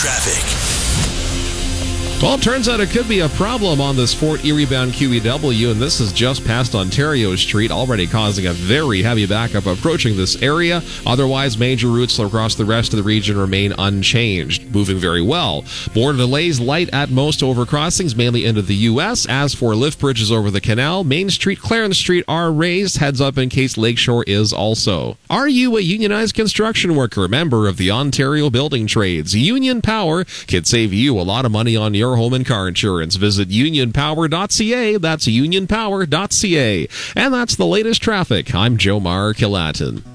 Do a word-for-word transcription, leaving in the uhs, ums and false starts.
traffic. Well, it turns out it could be a problem on this Fort Erie-bound Q E W, and this is just past Ontario Street, already causing a very heavy backup approaching this area. Otherwise, major routes across the rest of the region remain unchanged, moving very well. More delays, light at most over crossings, mainly into the U S. As for lift bridges over the canal, Main Street, Clarence Street are raised. Heads up in case Lakeshore is also. Are you a unionized construction worker, member of the Ontario Building Trades? Union Power can save you a lot of money on your home and car insurance. Visit union power dot c a. That's union power dot c a. And that's the latest traffic. I'm Joe Mar Killatin.